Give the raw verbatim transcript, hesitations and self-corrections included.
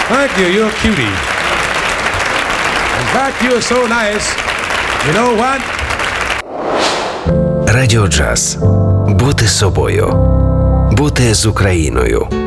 Thank you. You're a cutie. In fact, you're so nice. You know what? Радіо Джаз. Бути собою. Бути з Україною.